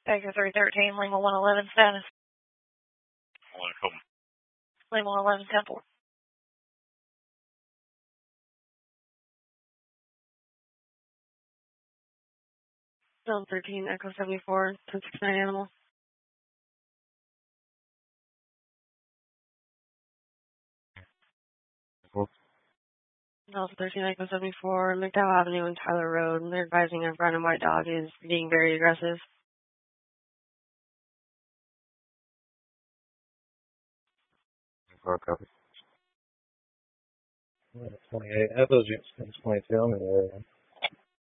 Echo 313, Lima 111 status. Lima 111 Temple. Zone 13, Echo 74, 1069 animal. Delta 13, Echo 74, McDowell Avenue and Tyler Road. They're advising a brown and white dog is being very aggressive. 4 copy. 28. Have those units 22 in the area.